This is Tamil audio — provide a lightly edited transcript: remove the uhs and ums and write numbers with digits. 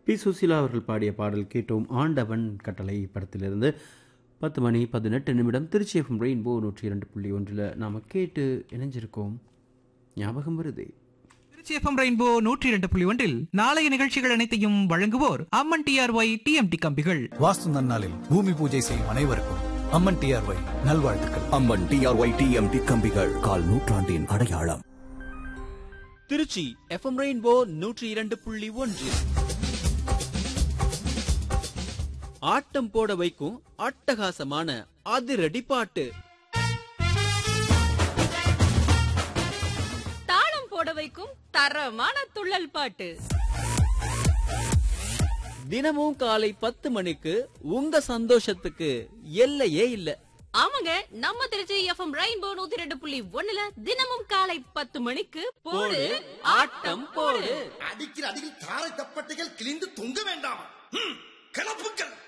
பி. சுசீலா அவர்கள் பாடிய பாடல் கேட்டோம். ஆண்டவன் கட்டளை படத்திலிருந்து 10:18 திருச்சி எஃப்எம் ரெயின்போ 102.1 நாம கேட்டு இணைஞ்சிருக்கோம். ஞாபகம் வருதே. திருச்சி எஃப்எம் ரெயின்போ 102.1 நாளைய நிகழ்ச்சிகள் அனைத்தையும் வழங்குவோர் அம்மன் டிஆர்ஒய் டிஎம்டி கம்பிகள். வாஸ்து நன்னாளில் பூமி பூஜை செய்யும் அனைவருக்கும் அம்மன் டிஆர்ஒய் நல்வாழ்த்துக்கள். அம்மன் டிஆர்ஒய் டிஎம்டி கம்பிகள் கால் நூற்றாண்டின் அடையாளம். திருச்சி எஃப்எம் ரெயின்போ 102.1 ஆட்டம் போட வைக்கும் அட்டகாசமான அதிரடி பாட்டு, தாளம் போட வைக்கும் தரமான துள்ளல் பாட்டு. தினமும் காலை 10 மணிக்கு உங்க சந்தோஷத்துக்கு எல்லையே இல்ல. ஆமாங்க, நம்ம திருச்சி எஃப்எம் ரெயின்போ 102.1 தினமும் காலை 10 மணிக்கு போடு ஆட்டம் போடு. அடிக்கிற அடியில் தாரை தப்பட்டைகள் கிழிந்து தொங்க வேண்டாம். கிளப்புக்கள்